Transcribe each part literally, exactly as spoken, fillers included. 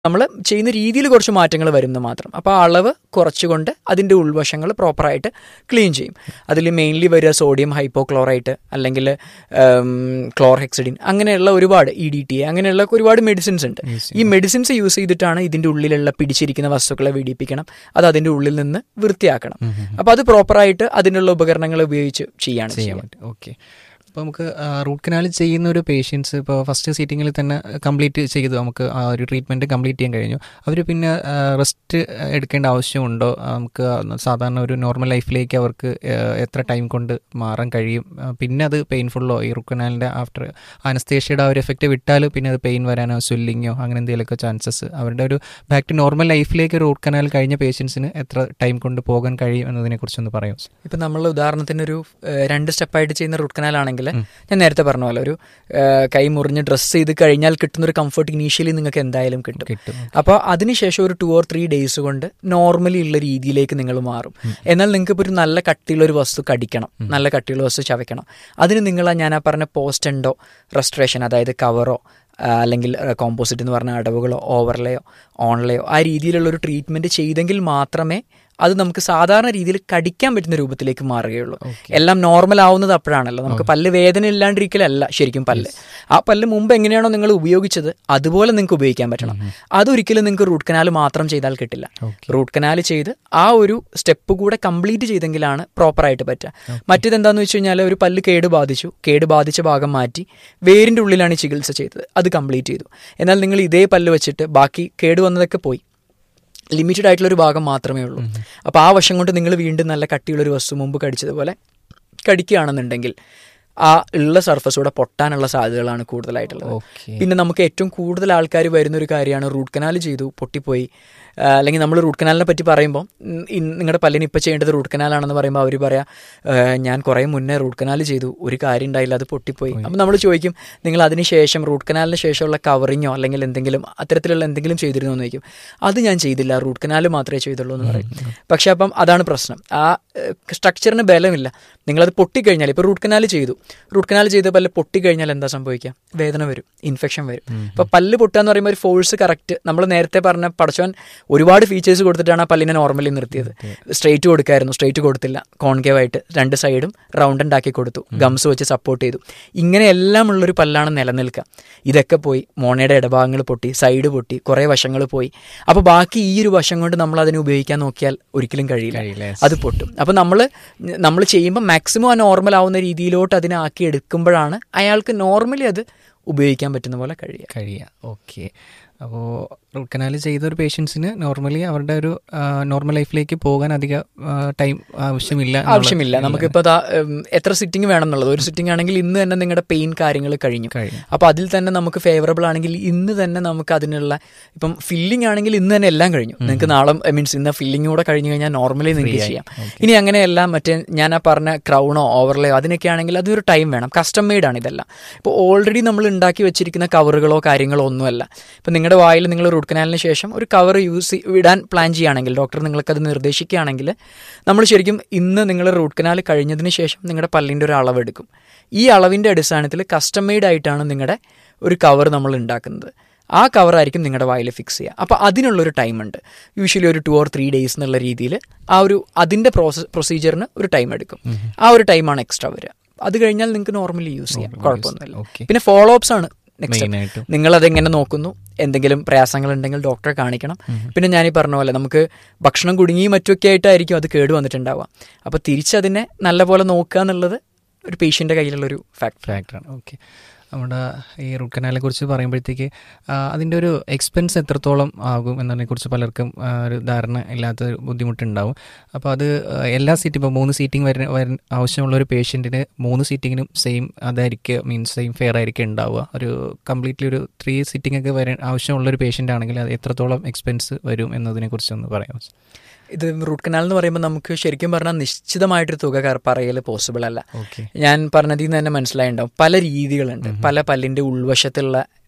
നമ്മൾ ചെയ്യുന്ന രീതിയിൽ കുറച്ച് മാറ്റങ്ങൾ വരുന്നു മാത്രം. അപ്പോൾ ആ അളവ് കുറച്ചുകൊണ്ട് അതിൻ്റെ ഉൾവശങ്ങൾ പ്രോപ്പറായിട്ട് ക്ലീൻ ചെയ്യും. അതിൽ മെയിൻലി വരിക സോഡിയം ഹൈപ്പോക്ലോറൈറ്റ് അല്ലെങ്കിൽ ക്ലോർഹെക്സിഡിൻ, അങ്ങനെയുള്ള ഒരുപാട് ഇ ഡി ടി എ, അങ്ങനെയുള്ള ഒരുപാട് മെഡിസിൻസ് ഉണ്ട്. ഈ മെഡിസിൻസ് യൂസ് ചെയ്തിട്ടാണ് ഇതിൻ്റെ ഉള്ളിലുള്ള പിടിച്ചിരിക്കുന്ന വസ്തുക്കളെ വെടിപ്പിക്കണം, അത് അതിൻ്റെ ഉള്ളിൽ നിന്ന് വൃത്തിയാക്കണം. അപ്പോൾ അത് പ്രോപ്പറായിട്ട് അതിനുള്ള ഉപകരണങ്ങൾ ഉപയോഗിച്ച് ചെയ്യാണ് ചെയ്യാൻ പറ്റും. ഓക്കെ. അപ്പോൾ നമുക്ക് റൂട്ട് കനാൽ ചെയ്യുന്ന ഒരു പേഷ്യൻസ് ഇപ്പോൾ ഫസ്റ്റ് സീറ്റിങ്ങിൽ തന്നെ കംപ്ലീറ്റ് ചെയ്തു, നമുക്ക് ആ ഒരു ട്രീറ്റ്മെൻറ്റ് കംപ്ലീറ്റ് ചെയ്യാൻ കഴിഞ്ഞു. അവർ പിന്നെ റെസ്റ്റ് എടുക്കേണ്ട ആവശ്യമുണ്ടോ? നമുക്ക് സാധാരണ ഒരു നോർമൽ ലൈഫിലേക്ക് അവർക്ക് എത്ര ടൈം കൊണ്ട് മാറാൻ കഴിയും? പിന്നെ അത് പെയിൻഫുള്ളോ ഈ റൂട്ട് കനാലിൻ്റെ ആഫ്റ്റർ അനസ്തേഷ്യയുടെ ആ ഒരു എഫക്റ്റ് വിട്ടാൽ പിന്നെ അത് പെയിൻ വരാനോ സ്വെല്ലിങ്ങോ അങ്ങനെ എന്തെങ്കിലുമൊക്കെ ചാൻസസ്, അവരുടെ ഒരു ബാക്ക് ടു നോർമൽ ലൈഫിലേക്ക് റൂട്ട് കനാൽ കഴിഞ്ഞ പേഷ്യൻസിന് എത്ര ടൈം കൊണ്ട് പോകാൻ കഴിയും എന്നതിനെക്കുറിച്ചൊന്ന് പറയാം. ഇപ്പം നമ്മൾ ഉദാഹരണത്തിനൊരു രണ്ട് സ്റ്റെപ്പായിട്ട് ചെയ്യുന്ന റൂട്ട് കനാലാണെങ്കിൽ ഞാൻ നേരത്തെ പറഞ്ഞ പോലെ ഒരു കൈ മുറിഞ്ഞ് ഡ്രസ്സ് ചെയ്ത് കഴിഞ്ഞാൽ കിട്ടുന്നൊരു കംഫർട്ട് ഇനീഷ്യലി നിങ്ങൾക്ക് എന്തായാലും കിട്ടും. അപ്പോൾ അതിനുശേഷം ഒരു ടു ഓർ ത്രീ ഡേയ്സ് കൊണ്ട് നോർമലി ഉള്ള രീതിയിലേക്ക് നിങ്ങൾ മാറും. എന്നാൽ നിങ്ങൾക്ക് ഇപ്പോൾ ഒരു നല്ല കട്ടിയുള്ള ഒരു വസ്തു കടിക്കണം, നല്ല കട്ടിയുള്ള വസ്തു ചവയ്ക്കണം, അതിന് നിങ്ങൾ ഞാൻ ആ പറഞ്ഞ പോസ്റ്റ് എൻഡോ റെസ്ട്രേഷൻ, അതായത് കവറോ അല്ലെങ്കിൽ കോമ്പോസിറ്റ് എന്ന് പറഞ്ഞ അടവുകളോ ഓവർലെയോ ഓൺലെയോ ആ രീതിയിലുള്ളൊരു ട്രീറ്റ്മെൻറ്റ് ചെയ്തെങ്കിൽ മാത്രമേ അത് നമുക്ക് സാധാരണ രീതിയിൽ കടിക്കാൻ പറ്റുന്ന രൂപത്തിലേക്ക് മാറുകയുള്ളൂ. എല്ലാം നോർമൽ ആവുന്നത് അപ്പോഴാണല്ലോ. നമുക്ക് പല്ല് വേദന ഇല്ലാണ്ടിരിക്കലല്ല ശരിക്കും പല്ല്. ആ പല്ല് മുമ്പ് എങ്ങനെയാണോ നിങ്ങൾ ഉപയോഗിച്ചത് അതുപോലെ നിങ്ങൾക്ക് ഉപയോഗിക്കാൻ പറ്റണം. അതൊരിക്കലും നിങ്ങൾക്ക് റൂട്ട് കനാൽ മാത്രം ചെയ്താൽ കിട്ടില്ല. റൂട്ട് കനാൽ ചെയ്ത് ആ ഒരു സ്റ്റെപ്പ് കൂടെ കംപ്ലീറ്റ് ചെയ്തെങ്കിലാണ് പ്രോപ്പറായിട്ട് പറ്റുക. മറ്റേതെന്താണെന്ന് വെച്ച് കഴിഞ്ഞാൽ ഒരു പല്ല് കേട് ബാധിച്ചു, കേട് ബാധിച്ച ഭാഗം മാറ്റി വേരിൻ്റെ ഉള്ളിലാണ് ചികിത്സ ചെയ്തത്, അത് കംപ്ലീറ്റ് ചെയ്തു. എന്നാൽ നിങ്ങൾ ഇതേ പല്ല് വെച്ചിട്ട് ബാക്കി കേട് വന്നതൊക്കെ പോയി, ലിമിറ്റഡ് ആയിട്ടുള്ളൊരു ഭാഗം മാത്രമേ ഉള്ളൂ. അപ്പോൾ ആ വശം കൊണ്ട് നിങ്ങൾ വീണ്ടും നല്ല കട്ടിയുള്ളൊരു വസ്തു മുമ്പ് കടിച്ചതുപോലെ കടിക്കുകയാണെന്നുണ്ടെങ്കിൽ ആ ഉള്ള സർഫസ് കൂടെ പൊട്ടാനുള്ള സാധ്യതകളാണ് കൂടുതലായിട്ടുള്ളത്. പിന്നെ നമുക്ക് ഏറ്റവും കൂടുതൽ ആൾക്കാർ വരുന്നൊരു കാര്യമാണ് റൂട്ട് കനാൽ ചെയ്തു പൊട്ടിപ്പോയി, അല്ലെങ്കിൽ നമ്മൾ റൂട്ട് കനാലിനെ പറ്റി പറയുമ്പോൾ നിങ്ങളുടെ പല്ലിന് ഇപ്പോൾ ചെയ്യേണ്ടത് റൂട്ട് കനാലാണെന്ന് പറയുമ്പോൾ അവർ പറയാം ഞാൻ കുറേ മുന്നേ റൂട്ട് കനാൽ ചെയ്തു, ഒരു കാര്യം ഉണ്ടായില്ല, അത് പൊട്ടിപ്പോയി. അപ്പം നമ്മൾ ചോദിക്കും നിങ്ങൾ അതിന് ശേഷം റൂട്ട് കനാലിന് ശേഷമുള്ള കവറിങ്ങോ അല്ലെങ്കിൽ എന്തെങ്കിലും അത്തരത്തിലുള്ള എന്തെങ്കിലും ചെയ്തിരുന്നോ എന്ന് ചോദിക്കും. അത് ഞാൻ ചെയ്തില്ല, റൂട്ട് കനാൽ മാത്രമേ ചെയ്തുള്ളൂ എന്ന് പറയും. പക്ഷേ അപ്പം അതാണ് പ്രശ്നം, ആ സ്ട്രക്ചറിന് ബലമില്ല. നിങ്ങളത് പൊട്ടിക്കഴിഞ്ഞാൽ ഇപ്പോൾ റൂട്ട് കനാൽ ചെയ്തു, റൂട്ട് കനാൽ ചെയ്ത പല്ല് പൊട്ടിക്കഴിഞ്ഞാൽ എന്താ സംഭവിക്കുക? വേദന വരും, ഇൻഫെക്ഷൻ വരും. അപ്പോൾ പല്ല് പൊട്ടുക എന്ന് പറയുമ്പോൾ ഒരു ഫോഴ്സ് കറക്റ്റ്, നമ്മൾ നേരത്തെ പറഞ്ഞ പടച്ചോൻ ഒരുപാട് ഫീച്ചേഴ്സ് കൊടുത്തിട്ടാണ് ആ പല്ലിനെ നോർമലി നിർത്തിയത്. സ്ട്രെയിറ്റ് കൊടുക്കായിരുന്നു, സ്ട്രെയിറ്റ് കൊടുത്തില്ല, കോൺകേവ് ആയിട്ട് രണ്ട് സൈഡും റൗണ്ട് ഉണ്ടാക്കി കൊടുത്തു, ഗംസ് വെച്ച് സപ്പോർട്ട് ചെയ്തു. ഇങ്ങനെയെല്ലാം ഉള്ളൊരു പല്ലാണ് നിലനിൽക്കുക. ഇതൊക്കെ പോയി, മോണയുടെ ഇടഭാഗങ്ങൾ പൊട്ടി, സൈഡ് പൊട്ടി, കുറേ വശങ്ങൾ പോയി. അപ്പോൾ ബാക്കി ഈ ഒരു വശം കൊണ്ട് നമ്മൾ അതിനെ ഉപയോഗിക്കാൻ നോക്കിയാൽ ഒരിക്കലും കഴിയില്ല, അത് പൊട്ടും. അപ്പോൾ നമ്മൾ നമ്മൾ ചെയ്യുമ്പോൾ മാക്സിമം ആ നോർമൽ ആവുന്ന രീതിയിലോട്ട് അതിനെ ആക്കി എടുക്കുമ്പോഴാണ് അയാൾക്ക് നോർമലി അത് ഉപയോഗിക്കാൻ പറ്റുന്ന പോലെ കഴിയുക കഴിയുക ഓക്കെ. അപ്പോൾ റൂട്ട് കനാൽ ചെയ്ത ഒരു പേഷ്യൻസിന് നോർമലി അവരുടെ ഒരു നോർമൽ ലൈഫിലേക്ക് പോകാൻ അധികം ടൈം ആവശ്യമില്ല ആവശ്യമില്ല നമുക്കിപ്പോൾ എത്ര സിറ്റിംഗ് വേണം എന്നുള്ളത്, ഒരു സിറ്റിംഗ് ആണെങ്കിൽ ഇന്ന് തന്നെ നിങ്ങളുടെ പെയിൻ കാര്യങ്ങൾ കഴിഞ്ഞു. അപ്പോൾ അതിൽ തന്നെ നമുക്ക് ഫേവറബിൾ ആണെങ്കിൽ ഇന്ന് തന്നെ നമുക്ക് അതിനുള്ള, ഇപ്പം ഫില്ലിംഗ് ആണെങ്കിൽ ഇന്ന് തന്നെ എല്ലാം കഴിഞ്ഞു, നിങ്ങൾക്ക് നാളെ മീൻസ് ഇന്ന് ഫില്ലിംഗ് കൂടെ കഴിഞ്ഞു കഴിഞ്ഞാൽ നോർമലി നിങ്ങൾക്ക് ചെയ്യാം. ഇനി അങ്ങനെയല്ല മറ്റേ ഞാൻ ആ പറഞ്ഞ ക്രൗണോ ഓവർലെയോ അതിനൊക്കെ ആണെങ്കിൽ അതൊരു ടൈം വേണം, കസ്റ്റം മെയ്ഡ് ആണ് ഇതെല്ലാം. ഇപ്പോൾ ഓൾറെഡി നമ്മൾ ഉണ്ടാക്കി വെച്ചിരിക്കുന്ന കവറുകളോ കാര്യങ്ങളോ ഒന്നുമല്ല. ഇപ്പം നിങ്ങളുടെ വായിൽ നിങ്ങൾ റൂട്ട് കനാലിന് ശേഷം ഒരു കവർ യൂസ് ഇടാൻ പ്ലാൻ ചെയ്യുകയാണെങ്കിൽ, ഡോക്ടർ നിങ്ങൾക്കത് നിർദ്ദേശിക്കുകയാണെങ്കിൽ, നമ്മൾ ശരിക്കും ഇന്ന് നിങ്ങൾ റൂട്ട് കനാൽ കഴിഞ്ഞതിന് ശേഷം നിങ്ങളുടെ പല്ലിൻ്റെ ഒരു അളവെടുക്കും. ഈ അളവിൻ്റെ അടിസ്ഥാനത്തിൽ കസ്റ്റം മെയ്ഡ് ആയിട്ടാണ് നിങ്ങളുടെ ഒരു കവർ നമ്മൾ ഉണ്ടാക്കുന്നത്. ആ കവറായിരിക്കും നിങ്ങളുടെ വായിൽ ഫിക്സ് ചെയ്യുക. അപ്പോൾ അതിനുള്ളൊരു ടൈമുണ്ട്, യൂഷ്വലി ഒരു ടു ഓർ ത്രീ ഡേയ്സ് എന്നുള്ള രീതിയിൽ ആ ഒരു അതിൻ്റെ പ്രോസസ് പ്രൊസീജിയറിന് ഒരു ടൈം എടുക്കും. ആ ഒരു ടൈമാണ് എക്സ്ട്രാ വരിക. അത് കഴിഞ്ഞാൽ നിങ്ങൾക്ക് നോർമലി യൂസ് ചെയ്യാം, കുഴപ്പമൊന്നുമില്ല. പിന്നെ ഫോളോ അപ്സ് ആണ് നെക്സ്റ്റ്. നിങ്ങളതെങ്ങനെ നോക്കുന്നു, എന്തെങ്കിലും പ്രയാസങ്ങളുണ്ടെങ്കിൽ ഡോക്ടറെ കാണിക്കണം. പിന്നെ ഞാനീ പറഞ്ഞ പോലെ നമുക്ക് ഭക്ഷണം കുടുങ്ങിയും മറ്റുമൊക്കെ ആയിട്ടായിരിക്കും അത് കേട് വന്നിട്ടുണ്ടാവുക. അപ്പോൾ തിരിച്ചതിനെ നല്ലപോലെ നോക്കുക എന്നുള്ളത് ഒരു പേഷ്യൻ്റെ കയ്യിലുള്ളൊരു ഫാക്ടർ ഫാക്ടറാണ് ഓക്കെ. നമ്മുടെ ഈ റൂട്ട് കനാലിനെ കുറിച്ച് പറയുമ്പോഴത്തേക്ക് അതിൻ്റെ ഒരു എക്സ്പെൻസ് എത്രത്തോളം ആകും എന്നതിനെക്കുറിച്ച് പലർക്കും ഒരു ധാരണ ഇല്ലാത്ത ബുദ്ധിമുട്ടുണ്ടാവും. അപ്പോൾ അത് എല്ലാ സീറ്റിംഗ്, ഇപ്പോൾ മൂന്ന് സീറ്റിംഗ് വര വര ആവശ്യമുള്ള ഒരു പേഷ്യൻറ്റിന് മൂന്ന് സീറ്റിങ്ങിനും സെയിം അതായിരിക്കും, മീൻസ് സെയിം ഫെയർ ആയിരിക്കും ഉണ്ടാവുക. ഒരു കംപ്ലീറ്റ്ലി ഒരു ത്രീ സീറ്റിംഗ് ഒക്കെ വരാൻ ആവശ്യമുള്ളൊരു പേഷ്യൻ്റ് ആണെങ്കിൽ അത് എത്രത്തോളം എക്സ്പെൻസ് വരും എന്നതിനെക്കുറിച്ചൊന്ന് പറയാം. ഇത് റൂട്ട് കനാൽ എന്ന് പറയുമ്പോൾ നമുക്ക് ശരിക്കും പറഞ്ഞാൽ നിശ്ചിതമായിട്ടൊരു തുക പറയൽ പോസിബിൾ അല്ല. ഞാൻ പറഞ്ഞതിൽ നിന്ന് തന്നെ മനസ്സിലായിട്ടുണ്ടാവും, പല രീതികളുണ്ട്. പല പല്ലിൻ്റെ ഉൾവശത്തുള്ള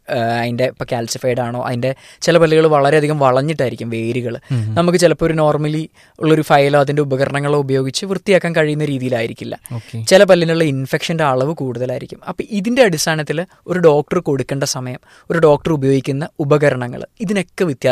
അതിൻ്റെ ഇപ്പോൾ കാൽസിഫൈഡ് ആണോ, അതിൻ്റെ ചില പല്ലുകൾ വളരെയധികം വളഞ്ഞിട്ടായിരിക്കും വേരുകൾ. നമുക്ക് ചിലപ്പോൾ ഒരു നോർമലി ഉള്ളൊരു ഫയലോ അതിൻ്റെ ഉപകരണങ്ങളോ ഉപയോഗിച്ച് വൃത്തിയാക്കാൻ കഴിയുന്ന രീതിയിലായിരിക്കില്ല. ചില പല്ലിനുള്ള ഇൻഫെക്ഷൻ്റെ അളവ് കൂടുതലായിരിക്കും. അപ്പോൾ ഇതിൻ്റെ അടിസ്ഥാനത്തിൽ ഒരു ഡോക്ടർ കൊടുക്കേണ്ട സമയം, ഒരു ഡോക്ടർ ഉപയോഗിക്കുന്ന ഉപകരണങ്ങൾ, ഇതിനൊക്കെ വ്യത്യാസം